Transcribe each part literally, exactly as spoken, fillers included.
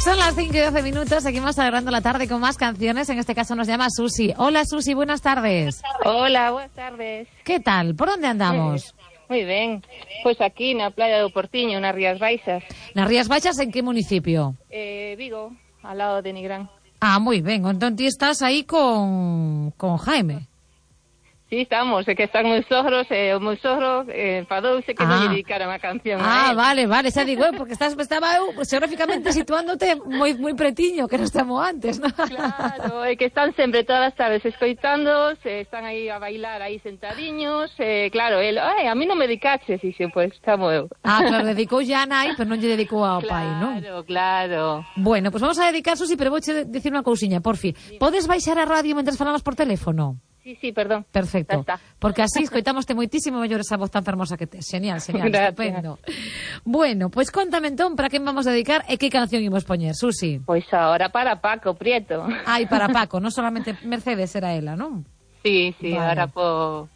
Son las cinco y doce minutos, seguimos celebrando la tarde con más canciones. En este caso nos llama Susi. Hola Susi, buenas tardes. Hola, buenas tardes. ¿Qué tal? ¿Por dónde andamos? Muy bien. Pues aquí na playa do Portiño, nas Rías Baixas. ¿Nas Rías Baixas en qué municipio? Eh, Vigo, al lado de Nigrán. Ah, muy bien. Entonces estás aí con, con Jaime. Sí, estamos, é que están meus sogros, e o meu sogro eh, enfadouse que ah. non lle dedicaron a canción ah, a él. vale, vale, xa digo, porque estás, estaba eu xeográficamente situándote moi moi pretiño, que non estamos antes, ¿no? Claro, é que están sempre todas as tardes escoitándos, eh, están aí a bailar aí sentadiños, eh, claro, el, ai, a mí non me dedicaches, e xe, pois, pues, estamos eu. Ah, claro, dedicou ya a nai, pero non lle dedicou ao claro, pai, non? Claro, claro. Bueno, pues vamos a dedicar, Susi, pero vou che decir unha cousiña, porfi. Podes baixar a radio mentre falamos por teléfono? Sí, sí, perdón. Perfecto. Porque así escoitámoste moitísimo mellor esa voz tan fermosa que tes. Genial, genial, estupendo. Bueno, pois pues, contame entón para quen vamos a dedicar e que canción imos poñer, Susi. Pois pues ahora para Paco Prieto. Ai, para Paco, non solamente Mercedes era ela, non? Sí, sí, vale. Ahora po...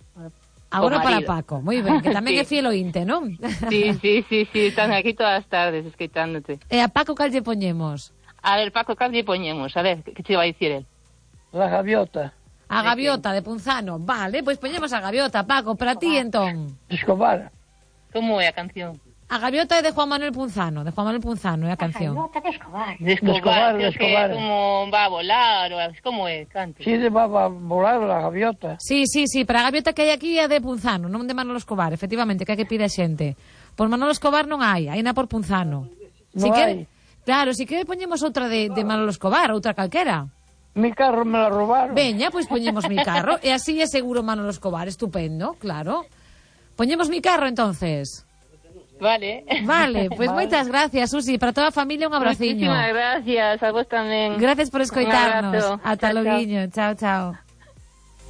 Agora para Paco, moi ben, que tamén sí. É fiel ointe, non? Sí, sí, sí, sí, están aquí todas as tardes escoitándote. E a Paco cal lle poñemos? A ver, Paco, cal lle poñemos? A ver, que che vai dicir el? La gaviota. A Gaviota de Punzano. Vale, pois poñemos a Gaviota, Paco, para ti entón. Escobar. Como é a canción? A Gaviota é de Juan Manuel Punzano, de Juan Manuel Punzano é a canción. A Gaviota de Escobar. De Escobar, de Escobar. Como va a volar, ou como é, canto. Sí, de va a volar la Gaviota. Sí, sí, sí, para a Gaviota que hai aquí é de Punzano, non de Manolo Escobar, efectivamente, que é que pide a xente. Por Manolo Escobar non hai, hai na por Punzano. Non si hai? Que, claro, si que poñemos outra de, de Manolo Escobar, outra calquera. Mi carro me la robaron. Veña, pois poñemos mi carro. E así é seguro Manolo Escobar. Estupendo, claro. Poñemos mi carro, entonces. Vale. Vale, pois pues moitas gracias, Susi. Para toda a familia un abraciño. Muchísimas gracias, a vos tamén. Gracias por escoitarnos. Ata Chao, loguiño. Chao, chao.